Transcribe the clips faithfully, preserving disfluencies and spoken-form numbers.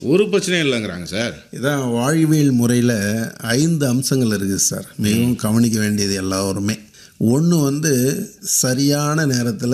ஒரு பிரச்சனையும் இல்லைங்கிறாங்க சார். இதான் வாழ்வியல் முறையில் ஐந்து அம்சங்கள் இருக்குது சார், மிகவும் கவனிக்க வேண்டியது எல்லாருமே. ஒன்று வந்து சரியான நேரத்தில்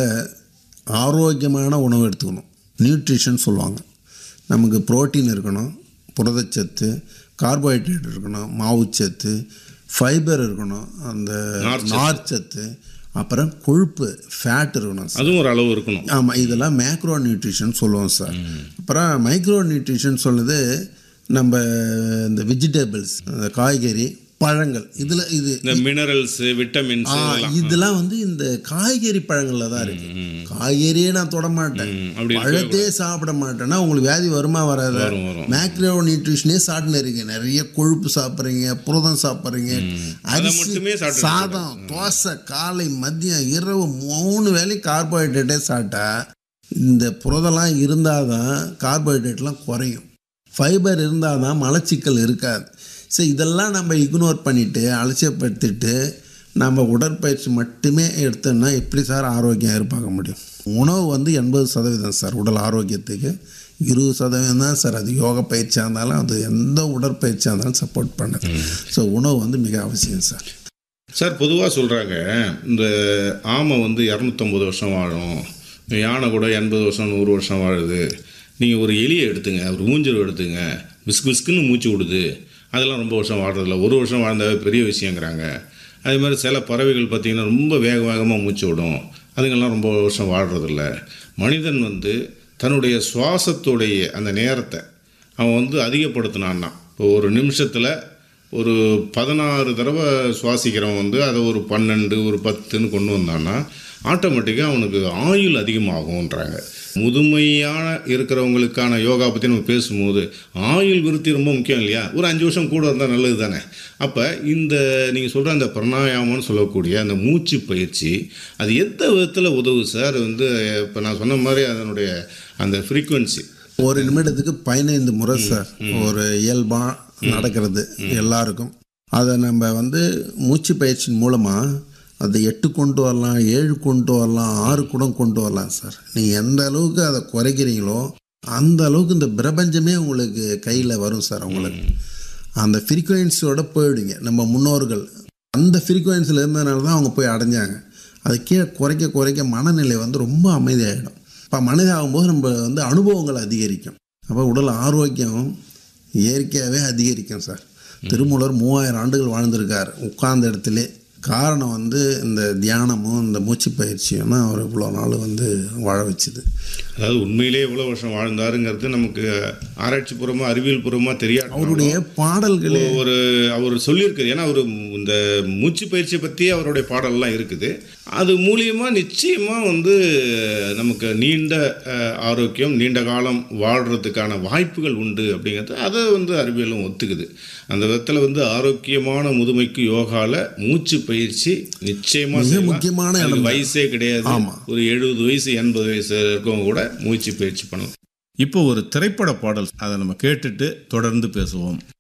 ஆரோக்கியமான உணவு எடுத்துக்கணும். நியூட்ரிஷன் சொல்லுவாங்க. நமக்கு புரோட்டீன் இருக்கணும், புரதச்சத்து, கார்போஹைட்ரேட் இருக்கணும், மாவுச்சத்து, ஃபைபர் இருக்கணும், அந்த நார்ச்சத்து, அப்புறம் கொழுப்பு ஃபேட் இருக்கணும் சார். அதுவும் ஒரு அளவு இருக்கணும். ஆமாம், இதெல்லாம் மேக்ரோ நியூட்ரிஷன் சொல்லுவோம் சார். அப்புறம் மைக்ரோ நியூட்ரிஷன் சொல்லுது நம்ம இந்த வெஜிடபிள்ஸ், இந்த காய்கறி, பழங்கள், இதில் இது இந்த மினரல்ஸ், விட்டமின்ஸ் இதெல்லாம் வந்து இந்த காய்கறி பழங்களில் தான் இருக்கு. காய்கறியே நான் தொட மாட்டேன், பழத்தையே சாப்பிட மாட்டேன்னா உங்களுக்கு வியாதி வருமா வராது? மேக்ரோ நியூட்ரிஷனே சாப்பிட்டுன்னு இருக்கு. நிறைய கொழுப்பு சாப்பிட்றீங்க, புரதம் சாப்பிட்றீங்க, அரிசி, சாதம், தோசை, காலை, மதியம், இரவு மூணு வேளையும் கார்போஹைட்ரேட்டே சாப்பிட்டா இந்த புரதம்லாம் இருந்தால் தான் கார்போஹைட்ரேட்லாம் குறையும். ஃபைபர் இருந்தால் தான் மலச்சிக்கல் இருக்காது. ஸோ இதெல்லாம் நம்ம இக்னோர் பண்ணிவிட்டு அலட்சியப்படுத்திட்டு நம்ம உடற்பயிற்சி மட்டுமே எடுத்தோம்னா எப்படி சார் ஆரோக்கியம் எதிர்பார்க்க முடியும்? உணவு வந்து எண்பது சதவீதம் சார் உடல் ஆரோக்கியத்துக்கு, இருபது சதவீதம் தான் சார் அது யோக பயிற்சியாக இருந்தாலும் அது எந்த உடற்பயிற்சியாக இருந்தாலும் சப்போர்ட் பண்ணுது. ஸோ உணவு வந்து மிக அவசியம் சார். சார் பொதுவாக சொல்கிறாங்க, இந்த ஆமை வந்து இரநூத்தம்பது வருஷம் வாழும், யானை கூட எண்பது வருஷம் நூறு வருஷம் வாழுது. நீங்கள் ஒரு எலியை எடுத்துங்க, ஒரு மூஞ்சல் எடுத்துங்க, விஸ்கு விஸ்குன்னு மூச்சு விடுது, அதெல்லாம் ரொம்ப வருஷம் வாழ்றதில்ல, ஒரு வருஷம் வாழ்ந்தாவே பெரிய விஷயங்கிறாங்க. அதே மாதிரி சில பறவைகள் பார்த்திங்கன்னா ரொம்ப வேக வேகமாக மூச்சு விடும், அதுங்கெல்லாம் ரொம்ப வருஷம் வாழ்கிறதில்ல. மனிதன் வந்து தன்னுடைய சுவாசத்துடைய அந்த நேரத்தை அவன் வந்து அதிகப்படுத்தினான்னா, இப்போ ஒரு நிமிஷத்தில் ஒரு பதினாறு தடவை சுவாசிக்கிறவன் வந்து அதை ஒரு பன்னெண்டு ஒரு பத்துன்னு கொண்டு வந்தான்னா ஆட்டோமேட்டிக்காக அவனுக்கு ஆயுள் அதிகமாகும்ன்றாங்க. முதுமையான இருக்கிறவங்களுக்கான யோகா பற்றி நம்ம பேசும்போது ஆயுள் விருத்தி ரொம்ப முக்கியம் இல்லையா? ஒரு அஞ்சு வருஷம் கூட இருந்தால் நல்லது தானே. அப்போ இந்த நீங்கள் சொல்கிற அந்த பிராணாயாமம்னு சொல்லக்கூடிய அந்த மூச்சு பயிற்சி அது எந்த விதத்தில் உதவு சார்? வந்து இப்போ நான் சொன்ன மாதிரி அதனுடைய அந்த ஃப்ரீக்குவென்சி ஒரு நிமிடத்துக்கு பதினைந்து முறை சார் ஒரு இயல்பாக நடக்கிறது எல்லாருக்கும். அதை நம்ம வந்து மூச்சு பயிற்சியின் மூலமாக அதை எட்டு கொண்டு வரலாம், ஏழு கொண்டு வரலாம், ஆறு கூட கொண்டு வரலாம் சார். நீங்கள் எந்த அளவுக்கு அதை குறைக்கிறீங்களோ அந்த அளவுக்கு இந்த பிரபஞ்சமே உங்களுக்கு கையில் வரும் சார். உங்களுக்கு அந்த ஃப்ரீக்குவென்சியோட போயிடுங்க. நம்ம முன்னோர்கள் அந்த ஃப்ரீக்குவென்சியில் இருந்ததுனால தான் அவங்க போய் அடைஞ்சாங்க. அதை கீழே குறைக்க குறைக்க மனநிலை வந்து ரொம்ப அமைதியாகிடும். இப்போ மனித ஆகும்போது நம்ம வந்து அனுபவங்கள் அதிகரிக்கும். அப்போ உடல் ஆரோக்கியம் இயற்கையாகவே அதிகரிக்கும் சார். திருமூலர் மூவாயிரம் ஆண்டுகள் வாழ்ந்திருக்கார் உட்கார்ந்த இடத்துல. காரணம் வந்து இந்த தியானமும் இந்த மூச்சு பயிற்சியும் தான் அவர் இவ்வளோ நாள் வந்து வாழ வச்சுது. அதாவது உண்மையிலே எவ்வளோ வருஷம் வாழ்ந்தாருங்கிறது நமக்கு ஆராய்ச்சி பூர்வமாக அறிவியல் பூர்வமாக தெரியாது. அவருடைய பாடல்கள் ஒரு அவர் சொல்லியிருக்காரு. ஏன்னா அவர் இந்த மூச்சு பயிற்சியை பற்றி அவருடைய பாடல்லாம் இருக்குது. அது மூலியமாக நிச்சயமாக வந்து நமக்கு நீண்ட ஆரோக்கியம், நீண்ட காலம் வாழ்கிறதுக்கான வாய்ப்புகள் உண்டு அப்படிங்கிறது அதை வந்து அறிவியலும் ஒத்துக்குது. அந்த விதத்தில் வந்து ஆரோக்கியமான முதுமைக்கு யோகாவில் மூச்சு பயிற்சி நிச்சயமாக முக்கியமான வயசே கிடையாது. ஒரு எழுபது வயசு எண்பது வயசு இருக்கவங்க கூட மூச்சு பயிற்சி பண்ணலாம். இப்போ ஒரு திரைப்பட பாடல், அதை நம்ம கேட்டுட்டு தொடர்ந்து பேசுவோம்.